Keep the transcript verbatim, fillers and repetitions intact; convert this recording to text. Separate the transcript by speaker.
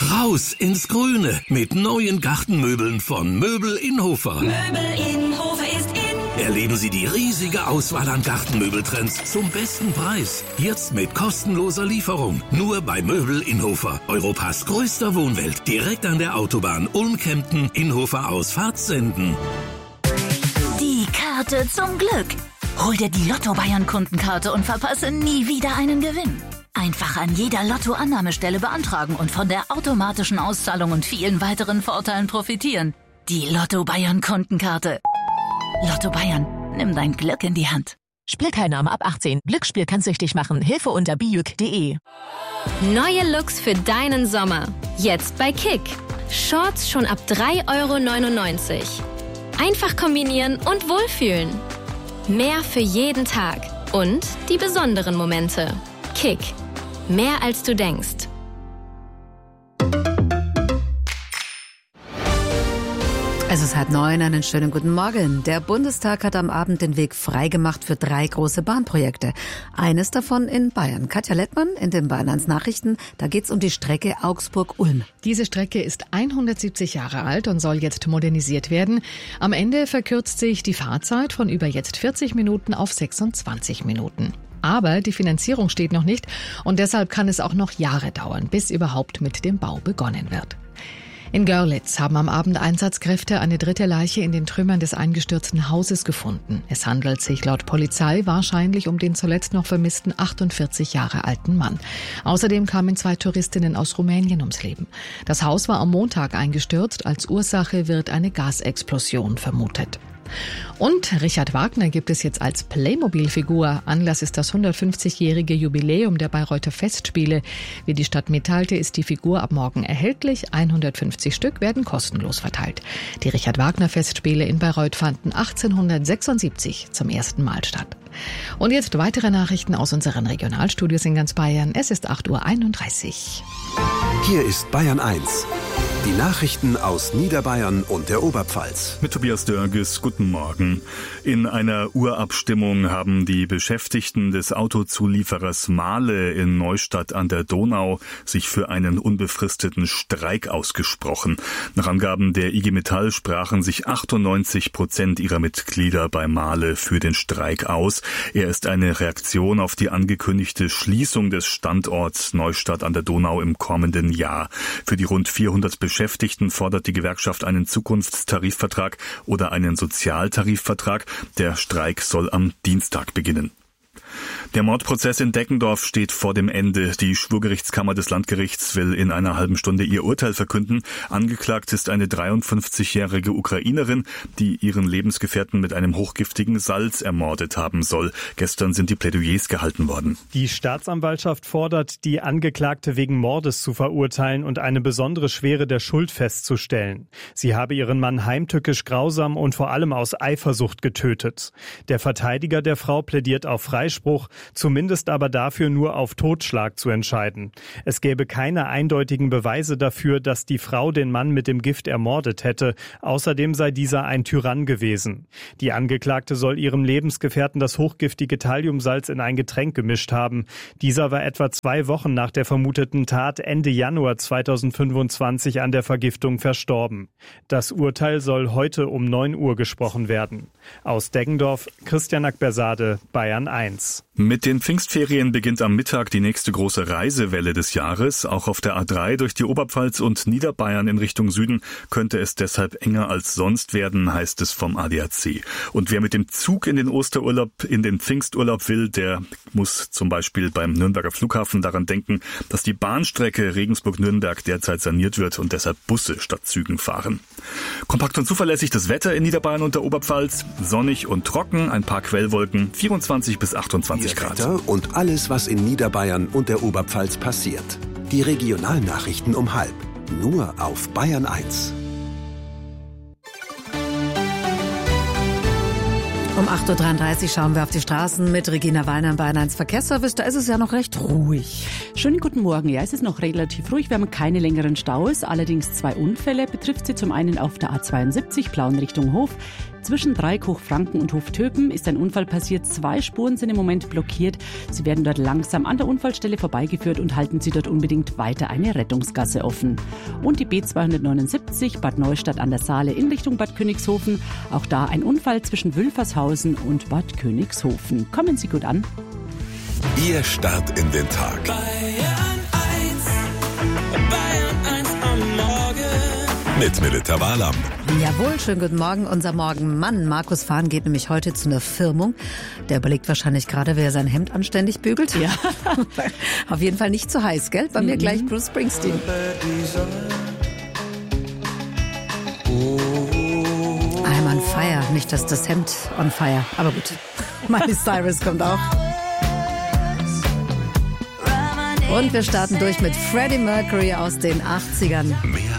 Speaker 1: Raus ins Grüne mit neuen Gartenmöbeln von Möbel Inhofer.
Speaker 2: Möbel Inhofer ist in.
Speaker 1: Erleben Sie die riesige Auswahl an Gartenmöbeltrends zum besten Preis. Jetzt mit kostenloser Lieferung. Nur bei Möbel Inhofer. Europas größter Wohnwelt. Direkt an der Autobahn Ulm-Kempten Inhofer Ausfahrt senden.
Speaker 3: Die Karte zum Glück. Hol dir die Lotto-Bayern-Kundenkarte und verpasse nie wieder einen Gewinn. Einfach an jeder Lotto-Annahmestelle beantragen und von der automatischen Auszahlung und vielen weiteren Vorteilen profitieren. Die Lotto-Bayern-Kundenkarte. Lotto Bayern, nimm dein Glück in die Hand.
Speaker 4: Spielteilnahme ab achtzehn. Glücksspiel kann süchtig machen. Hilfe unter bijuk punkt de.
Speaker 5: Neue Looks für deinen Sommer. Jetzt bei Kick. Shorts schon ab drei Euro neunundneunzig. Einfach kombinieren und wohlfühlen. Mehr für jeden Tag. Und die besonderen Momente. Kick. Mehr als du denkst.
Speaker 6: Es ist halb neun, einen schönen guten Morgen. Der Bundestag hat am Abend den Weg freigemacht für drei große Bahnprojekte. Eines davon in Bayern. Katja Lettmann in den Bayern eins Nachrichten. Da geht's um die Strecke Augsburg-Ulm.
Speaker 7: Diese Strecke ist hundertsiebzig Jahre alt und soll jetzt modernisiert werden. Am Ende verkürzt sich die Fahrzeit von über jetzt vierzig Minuten auf sechsundzwanzig Minuten. Aber die Finanzierung steht noch nicht und deshalb kann es auch noch Jahre dauern, bis überhaupt mit dem Bau begonnen wird. In Görlitz haben am Abend Einsatzkräfte eine dritte Leiche in den Trümmern des eingestürzten Hauses gefunden. Es handelt sich laut Polizei wahrscheinlich um den zuletzt noch vermissten achtundvierzig Jahre alten Mann. Außerdem kamen zwei Touristinnen aus Rumänien ums Leben. Das Haus war am Montag eingestürzt. Als Ursache wird eine Gasexplosion vermutet. Und Richard Wagner gibt es jetzt als Playmobil-Figur. Anlass ist das hundertfünfzigjährige Jubiläum der Bayreuther Festspiele. Wie die Stadt mitteilte, ist die Figur ab morgen erhältlich. hundertfünfzig Stück werden kostenlos verteilt. Die Richard Wagner Festspiele in Bayreuth fanden achtzehnhundertsechsundsiebzig zum ersten Mal statt. Und jetzt weitere Nachrichten aus unseren Regionalstudios in ganz Bayern. Es ist acht Uhr einunddreißig.
Speaker 8: Hier ist Bayern eins. Die Nachrichten aus Niederbayern und der Oberpfalz.
Speaker 9: Mit Tobias Dörges, guten Morgen. In einer Urabstimmung haben die Beschäftigten des Autozulieferers Mahle in Neustadt an der Donau sich für einen unbefristeten Streik ausgesprochen. Nach Angaben der I G Metall sprachen sich achtundneunzig Prozent ihrer Mitglieder bei Mahle für den Streik aus. Er ist eine Reaktion auf die angekündigte Schließung des Standorts Neustadt an der Donau im kommenden Jahr. Für die rund vierhundert Beschäftigten fordert die Gewerkschaft einen Zukunftstarifvertrag oder einen Sozialtarifvertrag. Der Streik soll am Dienstag beginnen. Der Mordprozess in Deggendorf steht vor dem Ende. Die Schwurgerichtskammer des Landgerichts will in einer halben Stunde ihr Urteil verkünden. Angeklagt ist eine dreiundfünfzigjährige Ukrainerin, die ihren Lebensgefährten mit einem hochgiftigen Salz ermordet haben soll. Gestern sind die Plädoyers gehalten worden.
Speaker 10: Die Staatsanwaltschaft fordert, die Angeklagte wegen Mordes zu verurteilen und eine besondere Schwere der Schuld festzustellen. Sie habe ihren Mann heimtückisch, grausam und vor allem aus Eifersucht getötet. Der Verteidiger der Frau plädiert auf Freispruch, zumindest aber dafür, nur auf Totschlag zu entscheiden. Es gäbe keine eindeutigen Beweise dafür, dass die Frau den Mann mit dem Gift ermordet hätte. Außerdem sei dieser ein Tyrann gewesen. Die Angeklagte soll ihrem Lebensgefährten das hochgiftige Thalliumsalz in ein Getränk gemischt haben. Dieser war etwa zwei Wochen nach der vermuteten Tat Ende Januar zweitausendfünfundzwanzig an der Vergiftung verstorben. Das Urteil soll heute um neun Uhr gesprochen werden. Aus Deggendorf, Christian Akbersade, Bayern eins.
Speaker 9: Mit den Pfingstferien beginnt am Mittag die nächste große Reisewelle des Jahres. Auch auf der A drei durch die Oberpfalz und Niederbayern in Richtung Süden könnte es deshalb enger als sonst werden, heißt es vom A D A C. Und wer mit dem Zug in den Osterurlaub, in den Pfingsturlaub will, der muss zum Beispiel beim Nürnberger Flughafen daran denken, dass die Bahnstrecke Regensburg-Nürnberg derzeit saniert wird und deshalb Busse statt Zügen fahren. Kompakt und zuverlässig das Wetter in Niederbayern und der Oberpfalz. Sonnig und trocken, ein paar Quellwolken, vierundzwanzig bis achtundzwanzig Grad.
Speaker 8: Und alles, was in Niederbayern und der Oberpfalz passiert. Die Regionalnachrichten um halb. Nur auf Bayern eins.
Speaker 6: Um acht Uhr dreiunddreißig schauen wir auf die Straßen mit Regina Wallner im Bayern eins Verkehrsservice. Da ist es ja noch recht ruhig.
Speaker 11: Schönen guten Morgen. Ja, es ist noch relativ ruhig. Wir haben keine längeren Staus. Allerdings zwei Unfälle. Betrifft sie zum einen auf der A zweiundsiebzig, Plauen Richtung Hof. Zwischen Dreieckhoch Franken und Hoftöpen ist ein Unfall passiert. Zwei Spuren sind im Moment blockiert. Sie werden dort langsam an der Unfallstelle vorbeigeführt und halten Sie dort unbedingt weiter eine Rettungsgasse offen. Und die B zweihundertneunundsiebzig Bad Neustadt an der Saale in Richtung Bad Königshofen. Auch da ein Unfall zwischen Wülfershausen und Bad Königshofen. Kommen Sie gut an.
Speaker 12: Ihr Start in den Tag.
Speaker 2: Bayern eins, Bayern eins am Morgen.
Speaker 12: Mit Melita Walam.
Speaker 6: Jawohl, schönen guten Morgen. Unser Morgenmann Markus Fahn geht nämlich heute zu einer Firmung. Der überlegt wahrscheinlich gerade, wer sein Hemd anständig bügelt. Ja. Auf jeden Fall nicht zu heiß, gell? Bei mhm. mir gleich Bruce Springsteen. I'm on fire. Nicht, dass das Hemd on fire. Aber gut. Miley Cyrus kommt auch. Und wir starten durch mit Freddie Mercury aus den achtzigern.
Speaker 12: Mehr